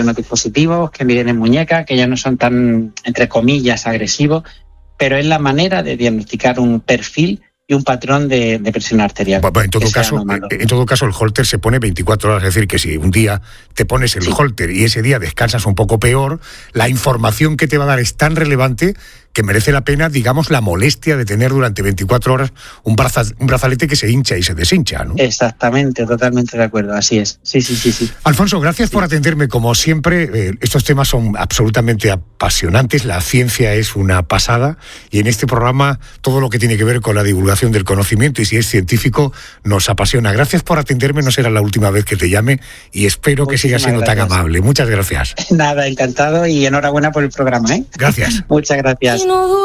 unos dispositivos que miden en muñecas, que ya no son tan, entre comillas, agresivos, pero es la manera de diagnosticar un perfil y un patrón de presión arterial. Bueno, en todo caso, el Holter se pone 24 horas, es decir, que si un día te pones el Holter y ese día descansas un poco peor, la información que te va a dar es tan relevante que merece la pena, digamos, la molestia de tener durante 24 horas un brazalete que se hincha y se deshincha, ¿no? Exactamente, totalmente de acuerdo, así es. Sí. Alfonso, gracias por atenderme, como siempre. Estos temas son absolutamente apasionantes, la ciencia es una pasada, y en este programa todo lo que tiene que ver con la divulgación del conocimiento, y si es científico, nos apasiona. Gracias por atenderme, no será la última vez que te llame, y espero que sigas siendo tan amable. Muchas gracias. Nada, encantado, y enhorabuena por el programa, ¿eh? Gracias. Muchas gracias.